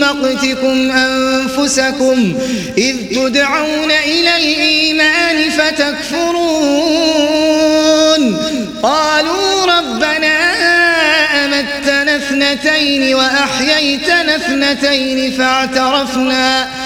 مقتكم أنفسكم إذ تدعون إلى الإيمان فتكفرون قالوا ربنا أمتنا اثنتين وأحييتنا اثنتين